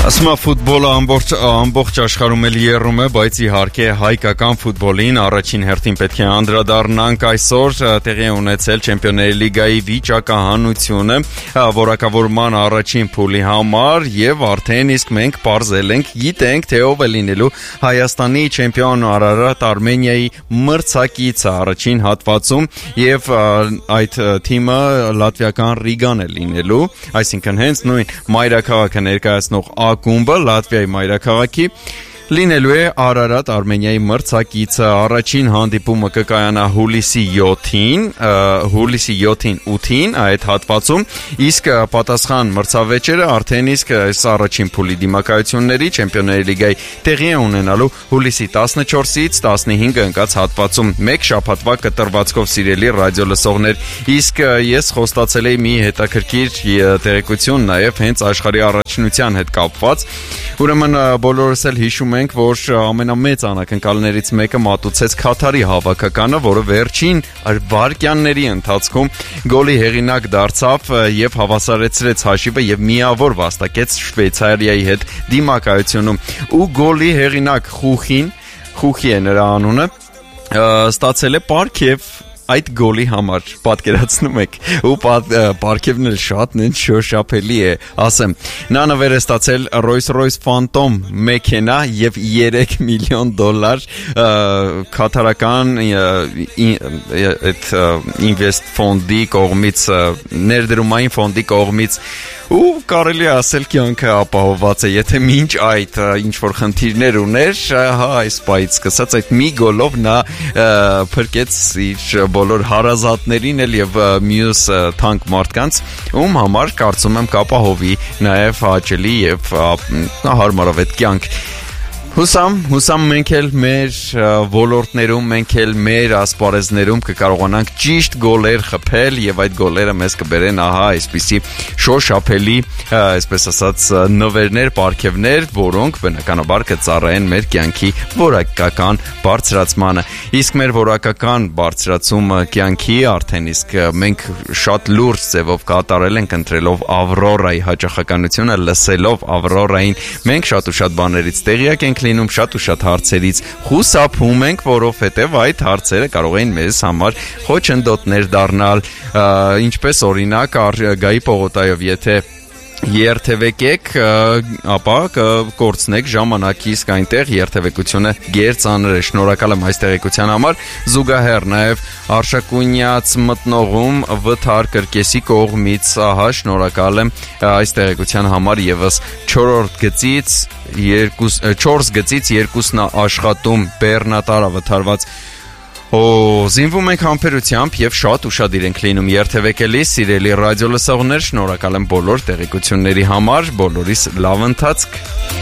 Ասում է ֆուտբոլը ամբողջ աշխարհում էլ եռում է, բայց իհարկե հայկական ֆուտբոլին առաջին հերթին պետք է անդրադառնանք այսօր տեղի ունեցել Չեմպիոնների լիգայի վիճակահանությունը որակավորման առաջին փուլի համար եւ արդեն իսկ մենք բարձել ենք, գիտենք թե ով է լինելու Հայաստանի չեմպիոն Արարատ Արմենիայի մրցակիցը առաջին հատվածում եւ այդ թիմը լատվիական Ռիգան է լինելու, այսինքն հենց նույն մայրաքաղաքը ներկայացնող ակումբը Լատվիայի մայրաքաղաքի լինելու է Արարատ Արմենիայի մրցակիցը առաջին հանդիպումը կկայանա հուլիսի 7-ին 8-ին այդ հատվածում իսկ պատասխան մրցավեճերը արդեն իսկ այս առաջին փուլի դիմակայությունների Չեմպիոնների լիգայի տեղի է ունենալու հուլիսի 14-ից 15-ը ընկած հատվածում մեկ շաբաթվա կտրվածքով սիրելի ռադիո լսողներ իսկ ես խոստացել էի մի հետաքրքիր տեղեկություն նաև հենց աշխարհի առաջնության հետ կապված ուրեմն բոլորս էլ հիշում ենք, որ ամենամեծ անակնկալներից մեկը մատուցեց Քաթարի հավաքականը, որը վերջին վայրկյանների ընթացքում գոլի հեղինակ դարձավ եւ հավասարեցրեց հաշիվը եւ միավոր վաստակեց Շվեյցարիայի հետ դիմակայությունում։ Ու գոլի հեղինակ Խուխի է նրա անունը, ստացել է պարգև այդ գոլի համար պատկերացնում եք ու պարգևն էլ շատ շոշափելի է ասեմ նա նվեր է ստացել Rolls-Royce Phantom մեքենա եւ $3 միլիոն քաթարական այդ ինվեստ ֆոնդի կողմից ներդրումային ֆոնդի կողմից ու կարելի է ասել կյանքը ապահովված է եթե մինչ այդ ինչ որ խնդիրներ ուներ հա այս պայից սկսած այդ մի գոլով նա փրկեց իր բոլոր հարազատներին էլ եւ մյուս թանկ մարդկանց ում համար կարծում եմ կապահովի նաեւ հաճելի եւ հարմարավետ կյանք Հուսամ մենք էլ մեր ոլորտներում, մենք էլ մեր ասպարեզներում կկարողանանք ճիշտ գոլեր խփել եւ այդ գոլերը մեզ կբերեն ահա այսպիսի շոշափելի, այսպես ասած, նվերներ, պարգևներ, որոնք բնականաբար կծառայեն մեր կյանքի որակական բարձրացմանը։ Իսկ մեր որակական բարձրացումը կյանքի արդեն իսկ մենք շատ լուրջ ձևով կատարել ենք ընտրելով Ավրորայի հաճախականությունը, լսելով Ավրորային, մենք շատ ու շատ բաներից տեղյակ ենք լինում շատ ու շատ հարցերից խուսափում ենք, որովհետև այդ հարցերը կարող են մեզ համար խոչընդոտներ դառնալ, ինչպես օրինակ Գայի պողոտայով, եթե երթևեկեք, ապա կորցնեք ժամանակի իսկ այնտեղ երթևեկությունը գերծանր է, շնորհակալ եմ այս տեղեկության համար, զուգահեռ նաև Արշակունյաց մտնողում Վթար Կրկեսի կողմից, ահա շնորհակալ եմ այս տեղեկության համար եւս 4 գծից 2-ն աշխատում բեռնատարը վթարված Զինվում ենք համբերությամբ եւ շատ ուշադիր ենք լինում երթևեկելիս, սիրելի ռադիո լսողներ, շնորհակալ եմ բոլոր տեղեկությունների համար, բոլորիս լավ ընթացք։